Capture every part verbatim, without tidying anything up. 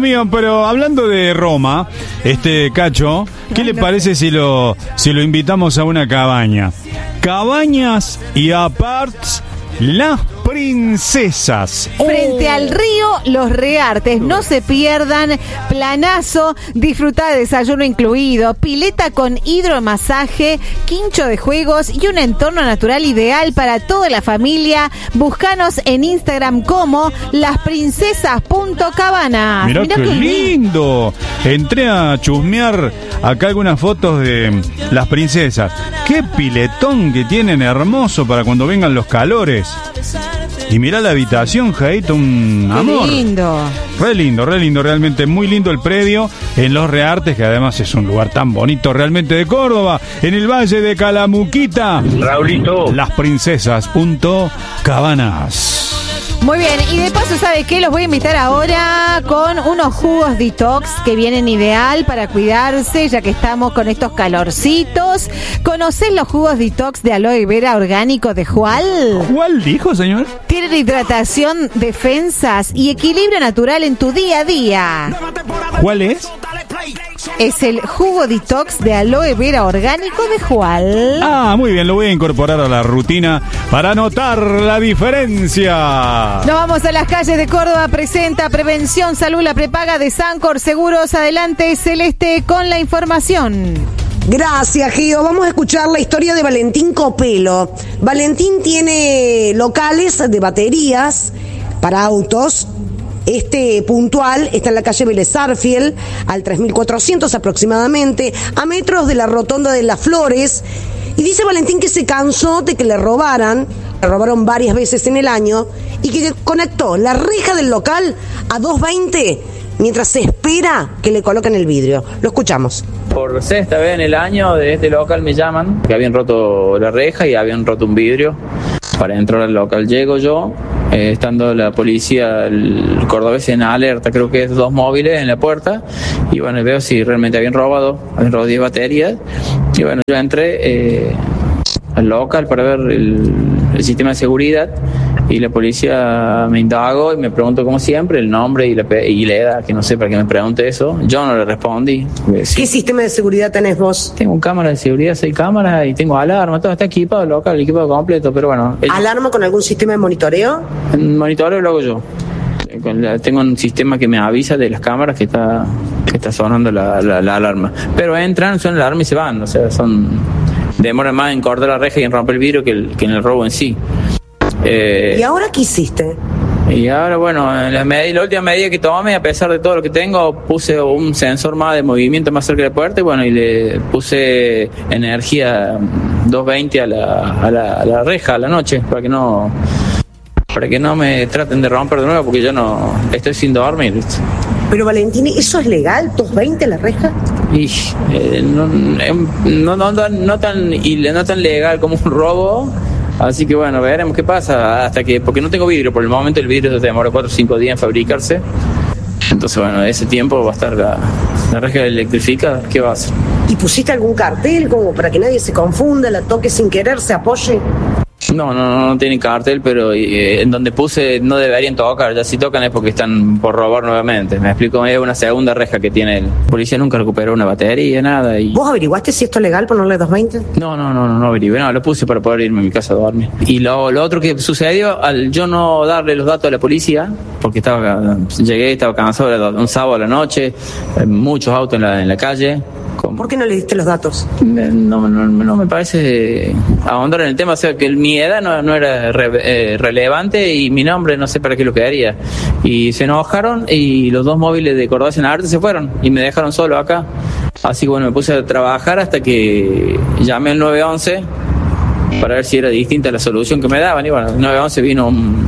mío, pero hablando de Roma, este Cacho, ¿qué le parece si lo, si lo invitamos a una cabaña? Cabañas y aparts Las Princesas. Frente oh. al río Los Reartes. No se pierdan. Planazo. Disfruta de desayuno incluido. Pileta con hidromasaje. Quincho de juegos. Y un entorno natural ideal para toda la familia. Búscanos en Instagram como lasprincesas.cabanas. Mirá, Mirá qué, qué lindo. Entré a chusmear acá algunas fotos de las princesas. Qué piletón que tienen, hermoso para cuando vengan los calores. Y mirá la habitación, Jaito, un Qué amor. lindo. Re lindo, re lindo, realmente muy lindo el predio en Los Reartes, que además es un lugar tan bonito realmente de Córdoba, en el Valle de Calamuquita. Raulito. Lasprincesas.cabanas. Muy bien, y de paso, ¿sabe qué? Los voy a invitar ahora con unos jugos detox que vienen ideal para cuidarse, ya que estamos con estos calorcitos. ¿Conocés los jugos detox de aloe vera orgánico de Jual? ¿Cuál dijo, señor? Tienen hidratación, defensas y equilibrio natural en tu día a día. ¿Cuál es? Es el jugo detox de aloe vera orgánico de Jual. Ah, muy bien, lo voy a incorporar a la rutina para notar la diferencia. Nos vamos a las calles de Córdoba. Presenta Prevención Salud, la prepaga de Sancor Seguros. Adelante, Celeste, con la información. Gracias, Gio. Vamos a escuchar la historia de Valentín Copelo. Valentín tiene locales de baterías para autos. Este puntual está en la calle Vélez Sarsfield, al tres mil cuatrocientos aproximadamente, a metros de la rotonda de Las Flores. Y dice Valentín que se cansó de que le robaran, le robaron varias veces en el año, y que conectó la reja del local a dos veinte mientras se espera que le coloquen el vidrio. Lo escuchamos. Por sexta vez en el año de este local me llaman, que habían roto la reja y habían roto un vidrio. Para entrar al local llego yo, eh, estando la policía, el cordobés en alerta, creo que es dos móviles en la puerta, y bueno, veo si realmente habían robado, habían robado diez baterías, y bueno, yo entré eh, al local para ver el, el sistema de seguridad, y la policía me indagó y me preguntó como siempre el nombre y la, y la edad, que no sé para qué me pregunte eso. Yo no le respondí. Sí. ¿Qué sistema de seguridad tenés vos? Tengo cámara de seguridad, seis cámaras, y tengo alarma, todo está equipado, local, equipado completo, pero bueno. El... ¿Alarma con algún sistema de monitoreo? El monitoreo lo hago yo. Tengo un sistema que me avisa de las cámaras que está que está sonando la, la, la alarma. Pero entran, suenan la alarma y se van, o sea, son demoran más en cortar la reja y en romper el vidrio que, el, que en el robo en sí. Eh, ¿Y ahora qué hiciste? Y ahora, bueno, en la, medida, la última medida que tomé, a pesar de todo lo que tengo, puse un sensor más de movimiento más cerca de la puerta y bueno, y le puse energía doscientos veinte a la, a la, a la reja a la noche, para que no para que no me traten de romper de nuevo, porque yo no estoy sin dormir. Pero Valentín, ¿eso es legal? ¿doscientos veinte la reja? Y eh, no, no, no, no, no, tan, no tan legal como un robo. Así que bueno, veremos qué pasa hasta que, porque no tengo vidrio, por el momento el vidrio se demora cuatro o cinco días en fabricarse. Entonces bueno, ese tiempo va a estar la, la reja electrificada. ¿Qué va a hacer? ¿Y pusiste algún cartel como para que nadie se confunda, la toque sin querer, se apoye? No, no, no, no tienen cartel, pero eh, en donde puse no deberían tocar. Ya si tocan es porque están por robar nuevamente. Me explico, es una segunda reja que tiene el policía, nunca recuperó una batería, nada. Y... ¿Vos averiguaste si esto es legal ponerle doscientos veinte? No, no, no, no, no averigué, no, lo puse para poder irme a mi casa a dormir. Y lo, lo otro que sucedió, al yo no darle los datos a la policía, porque estaba llegué, estaba cansado, un sábado a la noche, muchos autos en la, en la calle. ¿Cómo? ¿Por qué no le diste los datos? No, no, no me parece ahondar en el tema, o sea, que mi edad no, no era re, eh, relevante y mi nombre no sé para qué lo quedaría. Y se enojaron y los dos móviles de Córdoba en Arte se fueron y me dejaron solo acá. Así que bueno, me puse a trabajar hasta que llamé al nueve once para ver si era distinta la solución que me daban. Y bueno, el nueve once vino un...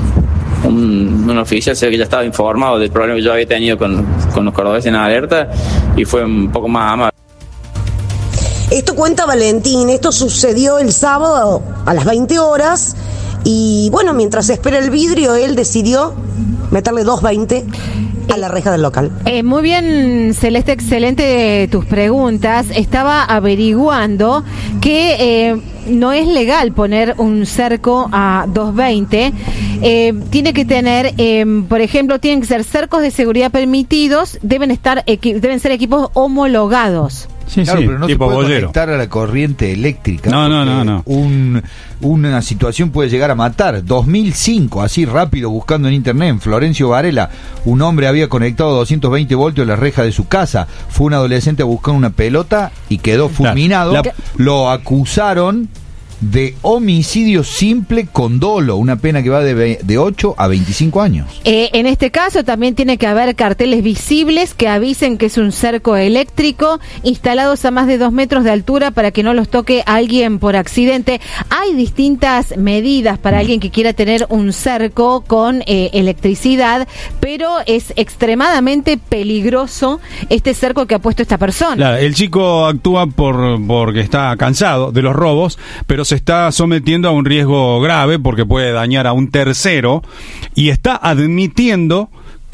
Un, un oficial, sé que ya estaba informado del problema que yo había tenido con, con los cordobeses en alerta y fue un poco más amable. Esto cuenta Valentín, esto sucedió el sábado a las veinte horas y bueno, mientras espera el vidrio, él decidió meterle doscientos veinte a la reja del local. Eh, muy bien, Celeste, excelente tus preguntas. Estaba averiguando que... Eh, no es legal poner un cerco a doscientos veinte. Eh, tiene que tener, eh, por ejemplo, tienen que ser cercos de seguridad permitidos, deben estar equi- deben ser equipos homologados. Sí, claro, sí, pero no se tipo puede bollero. conectar a la corriente eléctrica. No, no, porque no, no. Un, una situación puede llegar a matar. dos mil cinco, así rápido, buscando en internet, en Florencio Varela, un hombre había conectado doscientos veinte voltios a la reja de su casa. Fue un adolescente a buscar una pelota y quedó fulminado. La- la- Lo acusaron de homicidio simple con dolo, una pena que va de, ve- de ocho a veinticinco años. Eh, en este caso también tiene que haber carteles visibles que avisen que es un cerco eléctrico, instalados a más de dos metros de altura para que no los toque alguien por accidente. Hay distintas medidas para alguien que quiera tener un cerco con eh, electricidad, pero es extremadamente peligroso este cerco que ha puesto esta persona. Claro, el chico actúa por porque está cansado de los robos, pero se está sometiendo a un riesgo grave porque puede dañar a un tercero y está admitiendo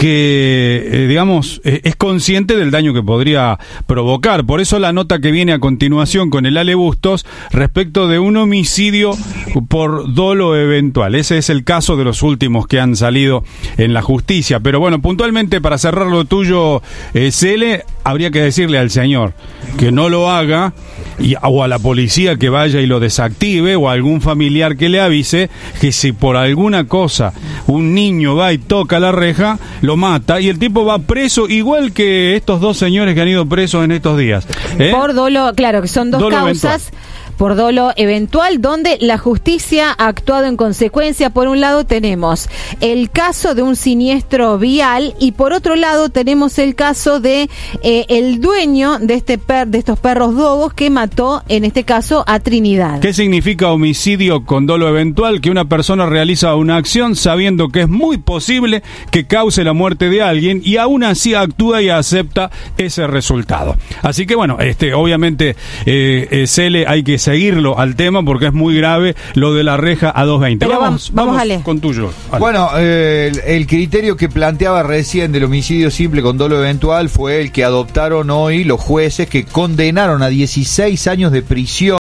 que, eh, digamos, eh, es consciente del daño que podría provocar. Por eso la nota que viene a continuación con el Ale Bustos respecto de un homicidio por dolo eventual. Ese es el caso de los últimos que han salido en la justicia. Pero bueno, puntualmente para cerrar lo tuyo, eh, Cele, habría que decirle al señor que no lo haga y, o a la policía que vaya y lo desactive o a algún familiar que le avise que si por alguna cosa un niño va y toca la reja, lo mata y el tipo va preso igual que estos dos señores que han ido presos en estos días. ¿Eh? Por dolo, claro, que son dos Dolo causas. eventual. Por dolo eventual, donde la justicia ha actuado en consecuencia. Por un lado tenemos el caso de un siniestro vial y por otro lado tenemos el caso de eh, el dueño de este per, de estos perros dogos que mató, en este caso, a Trinidad. ¿Qué significa homicidio con dolo eventual? Que una persona realiza una acción sabiendo que es muy posible que cause la muerte de alguien y aún así actúa y acepta ese resultado. Así que bueno, este obviamente eh, eh, Cele, hay que seguirlo al tema porque es muy grave lo de la reja a doscientos veinte. Pero Vamos, vamos, vamos Ale. con tuyo. Ale. Bueno, eh, el, el criterio que planteaba recién del homicidio simple con dolo eventual fue el que adoptaron hoy los jueces que condenaron a dieciséis años de prisión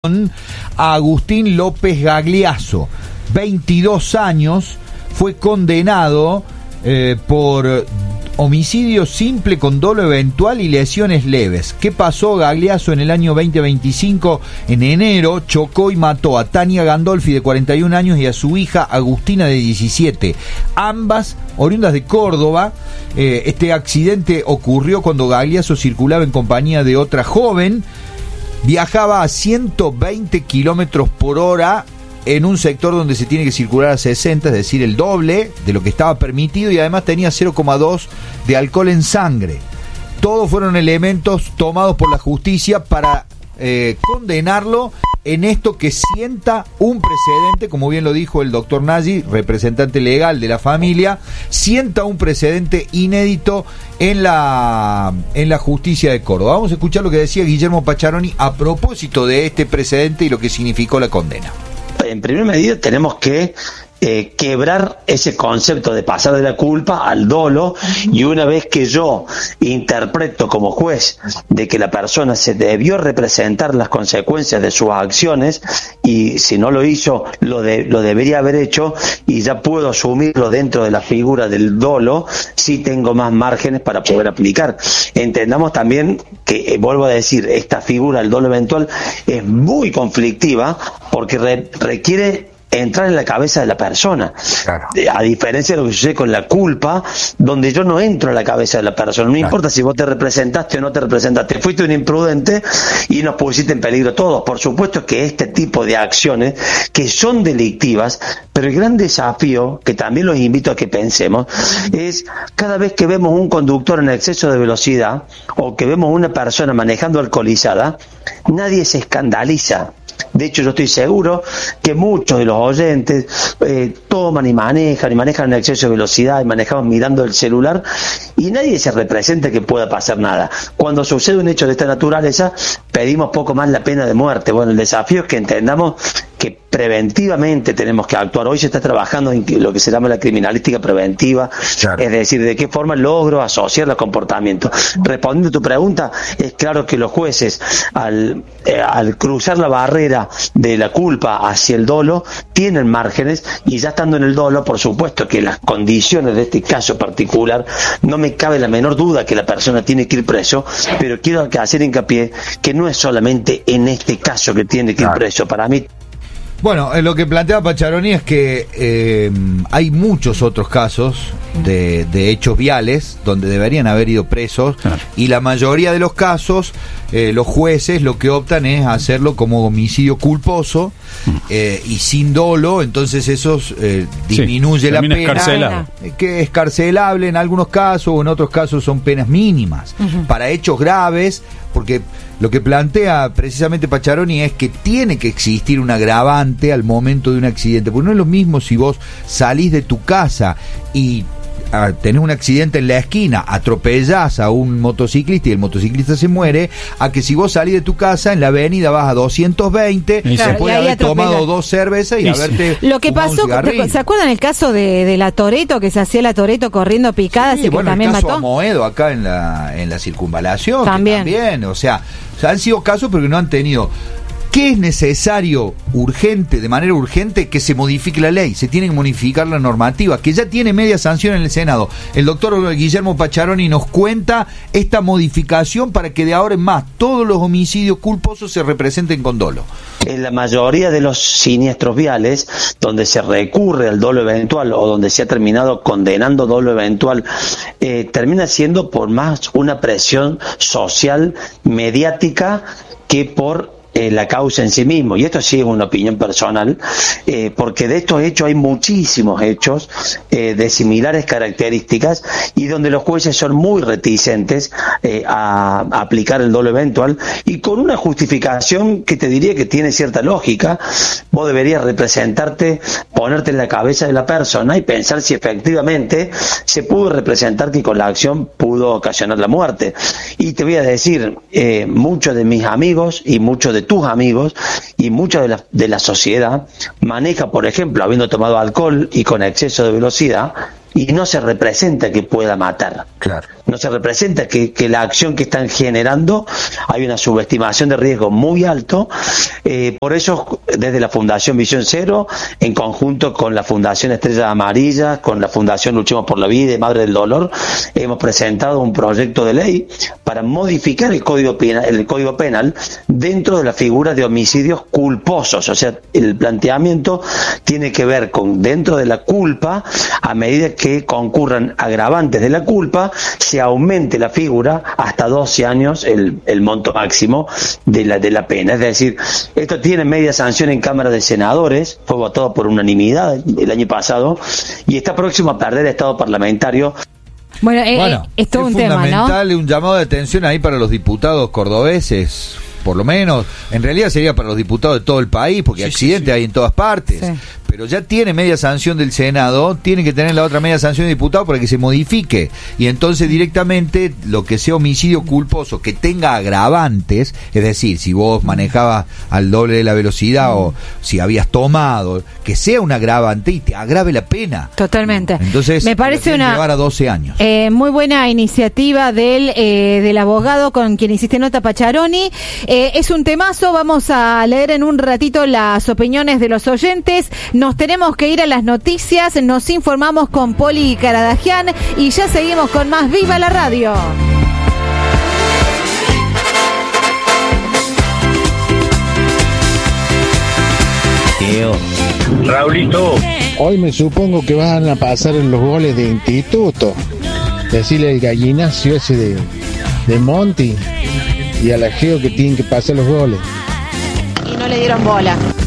a Agustín López Gagliaso. veintidós años, fue condenado eh, por homicidio simple con dolo eventual y lesiones leves. ¿Qué pasó? Gagliaso en el año veinte veinticinco, en enero, chocó y mató a Tania Gandolfi de cuarenta y un años y a su hija Agustina de diecisiete, ambas oriundas de Córdoba. Eh, este accidente ocurrió cuando Gagliaso circulaba en compañía de otra joven, viajaba a ciento veinte kilómetros por hora en un sector donde se tiene que circular a sesenta, es decir, el doble de lo que estaba permitido, y además tenía cero coma dos de alcohol en sangre. Todos fueron elementos tomados por la justicia para eh, condenarlo en esto que sienta un precedente, como bien lo dijo el doctor Nagy, representante legal de la familia, sienta un precedente inédito en la, en la justicia de Córdoba. Vamos a escuchar lo que decía Guillermo Pacharoni a propósito de este precedente y lo que significó la condena. En primera medida tenemos que eh, quebrar ese concepto de pasar de la culpa al dolo, y una vez que yo interpreto como juez de que la persona se debió representar las consecuencias de sus acciones y si no lo hizo lo, de, lo debería haber hecho, y ya puedo asumirlo dentro de la figura del dolo, sí tengo más márgenes para poder aplicar. Entendamos también que, eh, vuelvo a decir, esta figura, el dolo eventual, es muy conflictiva porque re, requiere entrar en la cabeza de la persona. Claro. A diferencia de lo que sucede con la culpa, donde yo no entro en la cabeza de la persona. No claro. importa si vos te representaste o no te representaste, fuiste un imprudente y nos pusiste en peligro todos. Por supuesto que este tipo de acciones, que son delictivas, pero el gran desafío, que también los invito a que pensemos, es cada vez que vemos un conductor en exceso de velocidad o que vemos una persona manejando alcoholizada, nadie se escandaliza. De hecho, yo estoy seguro que muchos de los oyentes eh, toman y manejan y manejan en exceso de velocidad y manejamos mirando el celular y nadie se representa que pueda pasar nada. Cuando sucede un hecho de esta naturaleza, pedimos poco más la pena de muerte. Bueno, el desafío es que entendamos que preventivamente tenemos que actuar. Hoy se está trabajando en lo que se llama la criminalística preventiva, claro. Es decir, de qué forma logro asociar los comportamientos. Respondiendo a tu pregunta, es claro que los jueces, al, eh, al cruzar la barrera de la culpa hacia el dolo, tienen márgenes, y ya estando en el dolo, por supuesto que las condiciones de este caso particular, no me cabe la menor duda que la persona tiene que ir preso, pero quiero hacer hincapié que no es solamente en este caso que tiene que ir preso. Para mí, bueno, eh, lo que plantea Pacciaroni es que eh, hay muchos otros casos de, de hechos viales donde deberían haber ido presos, claro. Y la mayoría de los casos eh, los jueces lo que optan es hacerlo como homicidio culposo eh, y sin dolo, entonces eso eh, disminuye sí, la pena, escarcelado. Que es escarcelable en algunos casos, o en otros casos son penas mínimas. Uh-huh. Para hechos graves, porque lo que plantea precisamente Pacciaroni es que tiene que existir un agravante al momento de un accidente, porque no es lo mismo si vos salís de tu casa y a tenés un accidente en la esquina, atropellás a un motociclista y el motociclista se muere, a que si vos salís de tu casa en la avenida vas a doscientos veinte, claro, después de haber tomado dos cervezas y, y haberte lo que pasó, ¿se acuerdan el caso de, de la Toretto, que se hacía la Toretto corriendo picada, sí, y bueno, que también el caso mató? Amoedo acá en la, en la circunvalación, también. también, o sea, o sea, han sido casos pero que no han tenido. ¿Qué es necesario, urgente, de manera urgente, que se modifique la ley? Se tiene que modificar la normativa, que ya tiene media sanción en el Senado. El doctor Guillermo Pacciaroni nos cuenta esta modificación para que de ahora en más todos los homicidios culposos se representen con dolo. En la mayoría de los siniestros viales, donde se recurre al dolo eventual o donde se ha terminado condenando dolo eventual, eh, termina siendo por más una presión social, mediática, que por Eh, la causa en sí mismo, y esto sí es una opinión personal, eh, porque de estos hechos hay muchísimos hechos eh, de similares características, y donde los jueces son muy reticentes eh, a, a aplicar el dolo eventual, y con una justificación que te diría que tiene cierta lógica. Vos deberías representarte, ponerte en la cabeza de la persona y pensar si efectivamente se pudo representar que con la acción pudo ocasionar la muerte. Y te voy a decir, eh, muchos de mis amigos y muchos de tus amigos y mucha de la, de la sociedad maneja, por ejemplo, habiendo tomado alcohol y con exceso de velocidad, y no se representa que pueda matar. Claro. No se representa que, que la acción que están generando, hay una subestimación de riesgo muy alto. Eh, por eso, desde la Fundación Visión Cero, en conjunto con la Fundación Estrellas Amarillas, con la Fundación Luchemos por la Vida y Madre del Dolor, hemos presentado un proyecto de ley para modificar el Código Penal, el Código Penal dentro de la figura de homicidios culposos. O sea, el planteamiento tiene que ver con, dentro de la culpa, a medida que concurran agravantes de la culpa, se aumente la figura hasta doce años el, el monto máximo de la, de la pena. Es decir, esto tiene media sanción en Cámara de Senadores, fue votado por unanimidad el año pasado, y está próximo a perder estado parlamentario. Bueno, eh, bueno es todo un tema, ¿no? Es fundamental un llamado de atención ahí para los diputados cordobeses, por lo menos. En realidad sería para los diputados de todo el país, porque sí, accidentes sí, sí. hay en todas partes. Sí. Pero ya tiene media sanción del Senado, tiene que tener la otra media sanción de diputado para que se modifique. Y entonces directamente lo que sea homicidio culposo, que tenga agravantes, es decir, si vos manejabas al doble de la velocidad o si habías tomado, que sea un agravante y te agrave la pena. Totalmente. Entonces, me parece una llevar a doce años. Eh, muy buena iniciativa del, eh, del abogado con quien hiciste nota, Pacciaroni. Eh, es un temazo, vamos a leer en un ratito las opiniones de los oyentes. Nos tenemos que ir a las noticias, nos informamos con Poli Caradagian y ya seguimos con más Viva la Radio. Tío. Raulito. Hoy me supongo que van a pasar en los goles de instituto. Decirle el gallinacio ese de, de Monty y a la Geo que tienen que pasar los goles. Y no le dieron bola.